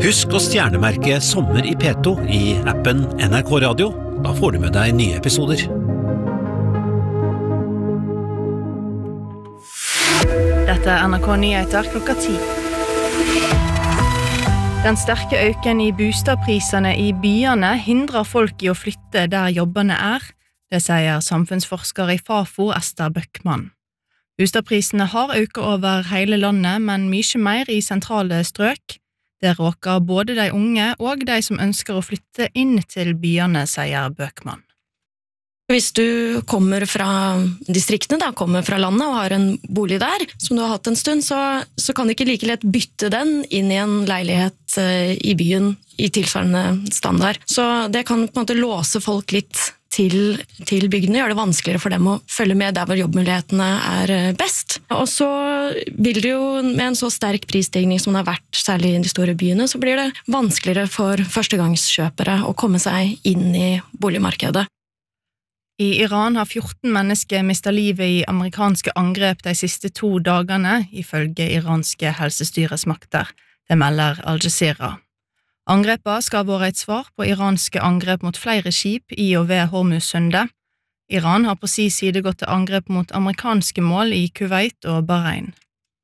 Husk å stjernemerke Sommer i P2 i appen NRK Radio. Da får du med deg nye episoder. Dette NRK Nyheter klokka 10. Den sterke øken i bostadprisene i byene hindrer folk i å flytte der jobbene Det sier samfunnsforsker i Fafo Ester Bøckmann. Bostadprisene har økt over hele landet, men mye mer i sentrale strøk. Det råker både de unge og de som ønsker å flytte inn til byene, sier Bøckmann. Hvis du kommer fra distriktene, kommer fra landet og har en bolig der, som du har hatt en stund, så kan du ikke like lett bytte den inn i en leilighet i byen i tilsvarende standard. Så det kan på en måte låse folk litt til bygdene, gjør det vanskeligere for dem å følge med der hvor jobbmulighetene best. Og så vil det jo, med en så sterk prisstigning som det har vært, særlig i de store byene, så blir det vanskeligere for førstegangskjøpere å komme seg inn i boligmarkedet. I Iran har 14 mennesker mistet livet i amerikanske angrep de siste 2 dagene, ifølge iranske helsestyresmakter. Det melder Al Jazeera. Angrepet skal være et svar på iranske angrep mot flere skip i og ved Hormuzsundet. Iran har på sin side gått til angrep mot amerikanske mål i Kuwait og Bahrain.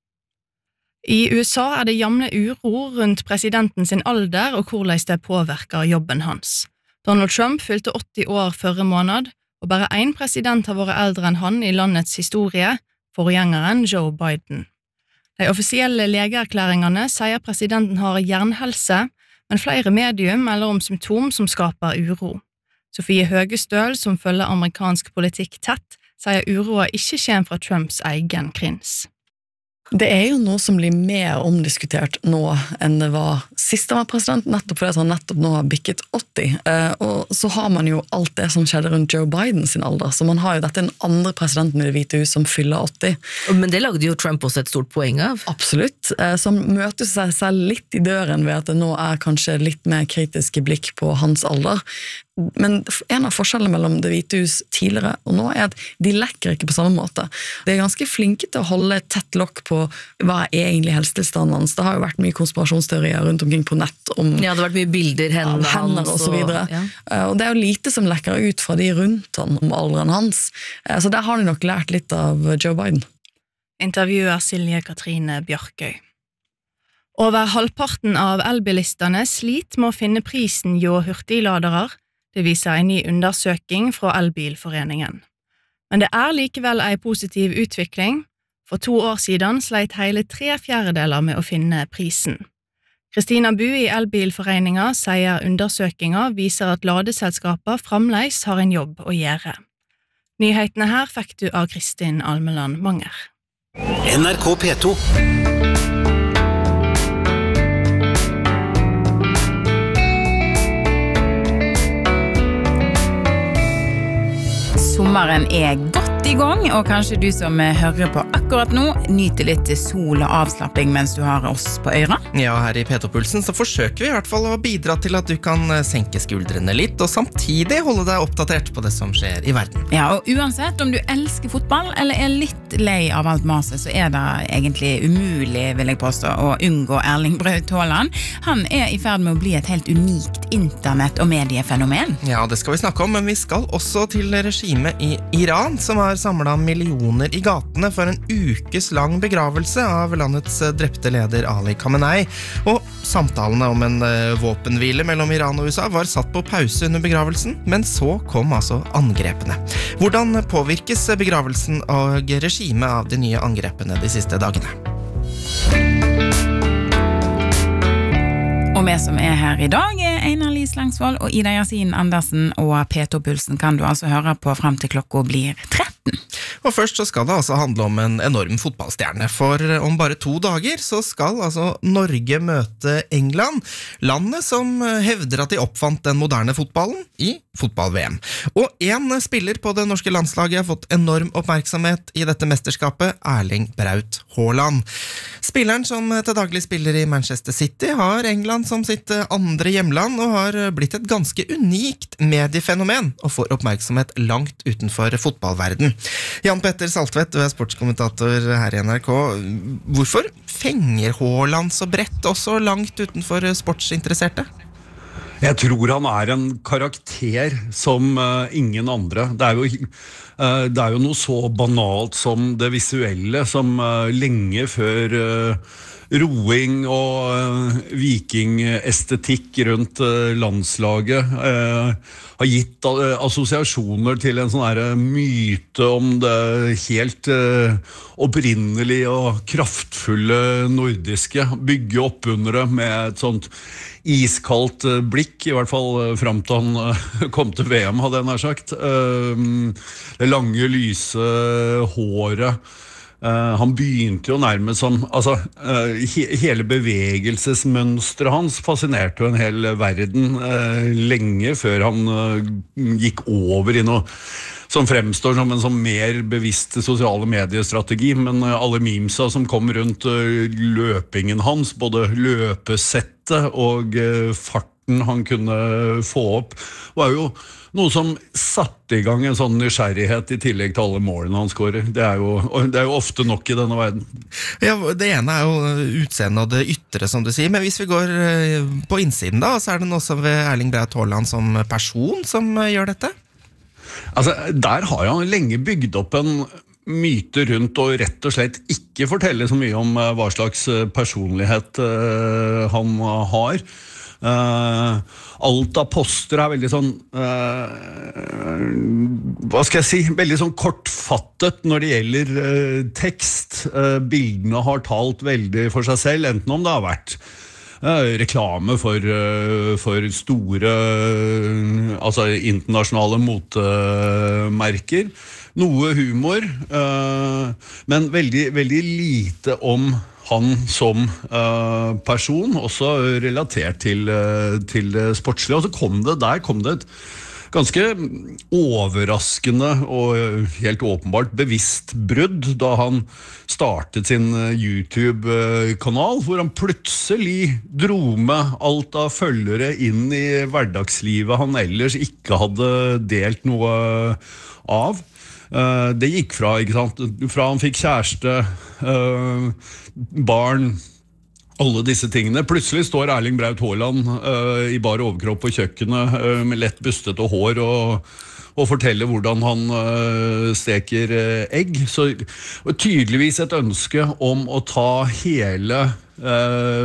I USA det jamne uro rundt presidenten sin alder og hvordan det påvirker jobben hans. Donald Trump fylte 80 år forrige måned, og bare en president har vært eldre enn han i landets historie, forgjengeren Joe Biden. De offisielle legeerklæringene sier presidenten har jernhelse, men flere medium melder om symptom som skaper uro. Sofie Høgestøl, som følger amerikansk politikk tett, sier uroa ikke kommer fra Trumps egen krins. Det jo noe som blir mer omdiskutert nå enn det var sist han var president, nettopp fordi han nettopp nå har bikket 80. Og så har man jo alt det som skjedde rundt Joe Biden sin alder, så man har jo dette den andre presidenten i Det hvite hus som fyller 80. Men det lagde jo Trump også et stort poeng av. Absolutt, som møter seg selv litt i døren ved at det nå kanskje litt mer kritiske blikk på hans alder. Men en av forskjellene mellom Det hvite hus tidligere og nå at de lekker ikke på samme måte. De ganske flinke til å holde tett lokk på hva egentlig helsetilstanden hans. Det har jo vært mye konspirasjonsteorier rundt omkring på nett om ja, det har vært mye bilder, hender og så videre. Ja. Og det jo lite som lekker ut fra de rundt han om alderen hans. Så der har de nok lært litt av Joe Biden. Intervjuer Silje Katrine Bjørkøy. Over halvparten av elbilistene sliter med å finne prisen jo hurtigladere. Det viser en ny undersøking fra Elbilforeningen. Men det likevel en positiv utvikling. For 2 år siden sleit hele 3/4 med å finne prisen. Kristina Bu i Elbilforeningen sier undersøkinga viser at ladeselskaper fremdeles har en jobb å gjøre. Nyhetene her fikk du av Kristin Almeland Manger. NRK P2. Sommeren godt i gang, og kanskje du som hører på akkurat nå nyter litt sol og avslapping mens du har oss på øyra. Ja, her i P2-pulsen så forsøker vi i hvert fall å bidra til at du kan senke skuldrene litt, og samtidig holde deg oppdatert på det som skjer i verden. Ja, og uansett om du elsker fotball eller litt lei av alt maset, så det egentlig umulig, vil jeg påstå, å unngå Erling Braut Haaland. Han i ferd med å bli et helt unikt internett- og mediefenomen. Ja, det skal vi snakke om, men vi skal også til regimet i Iran, som har samlet millioner i gatene for en ukes lang begravelse av landets drepte leder Ali Khamenei. Og samtalene om en våpenhvile mellom Iran og USA var satt på pause under begravelsen, men så kom altså angrepene. Hvordan påvirkes begravelsen og regimet av de nye angrepene de siste dagene? Og vi som her i dag Einar Lie Slangsvold og Ida Yasin Andersen, og P2-pulsen kan du altså høre på frem til klokka blir 13. Og først så skal det altså handle om en enorm fotballstjerne, for om bare 2 dager så skal altså Norge møte England, landet som hevder at de oppfant den moderne fotballen i fotball-VM. Og en spiller på det norske landslaget har fått enorm oppmerksomhet i dette mesterskapet, Erling Braut Haaland. Spilleren som til daglig spiller i Manchester City har England som sitt andre hjemland og har blitt et ganske unikt mediefenomen og får oppmerksomhet langt utenfor fotballverden. Jan Petter Saltvedt, du er sportskommentator her i NRK. Hvorfor fenger Haaland så bredt også langt utenfor sportsinteresserte? Jeg tror han er en karakter som ingen andre. Det er jo noe så banalt som det visuelle, som lenge før roing og vikingestetikk rundt landslaget har gitt assosiasjoner til en sånn her myte om det helt opprinnelige og kraftfulle nordiske, bygge opp under det med et sånt iskaldt blikk, i hvert fall frem til han kom til VM, hadde jeg nær sagt. Det lange, lyse håret. Han begynte jo nærmest som hele bevegelsesmønstret hans fascinerte jo en hel verden lenge før han gikk over i noe som fremstår som en sånn mer bevisst sosiale mediestrategi, men alle memesa som kom rundt løpingen hans, både løpesettet og farten han kunne få opp, var jo noe som satte i gang en sånn nysgjerrighet i tillegg til alle målene han skårer. Det er jo ofte nok i denne verden. Ja, det ene er jo utseende og det ytre, som du sier, men hvis vi går på innsiden da, så er det noe som ved Erling Braut Haaland som person som gjør dette? Der har han lenge bygd opp en myte rundt og rett og slett ikke fortelle så mye om hva slags personlighet han har. Alt av poster er veldig sånn hva skal jeg si, veldig sånn kortfattet når det gjelder tekst. Bildene har talt veldig for seg selv, enten om det har vært reklame for store internasjonale motemerker, noe humor, men veldig, veldig lite om han som person, også relatert til det sportslige. Og så kom det et ganske overraskende og helt åpenbart bevisst brudd da han startet sin YouTube-kanal, hvor han plutselig dro med alt av følgere inn i hverdagslivet han ellers ikke hadde delt noe av. Det gikk fra han fikk kjæreste, barn, alle disse tingene. Plutselig står Erling Braut Haaland i bar overkropp på kjøkkenet med lett bustet og hår og forteller hvordan han steker egg. Så tydeligvis et ønske om å ta hele